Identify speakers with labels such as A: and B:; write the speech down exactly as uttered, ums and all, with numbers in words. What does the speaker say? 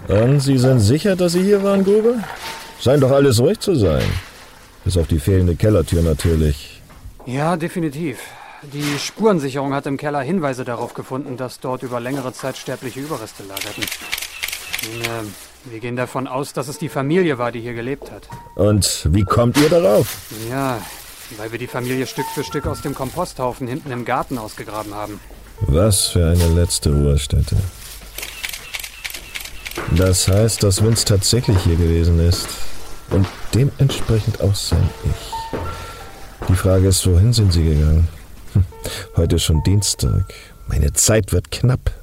A: Und Sie sind sicher, dass Sie hier waren, Gruber? Scheint doch alles ruhig zu sein. Bis auf die fehlende Kellertür natürlich.
B: Ja, definitiv. Die Spurensicherung hat im Keller Hinweise darauf gefunden, dass dort über längere Zeit sterbliche Überreste lagerten. Und, äh, wir gehen davon aus, dass es die Familie war, die hier gelebt hat.
A: Und wie kommt ihr darauf?
B: Ja, weil wir die Familie Stück für Stück aus dem Komposthaufen hinten im Garten ausgegraben haben.
A: Was für eine letzte Ruhestätte. Das heißt, dass Vince tatsächlich hier gewesen ist. Und dementsprechend auch sein Ich. Die Frage ist, wohin sind Sie gegangen? Hm, heute ist schon Dienstag. Meine Zeit wird knapp.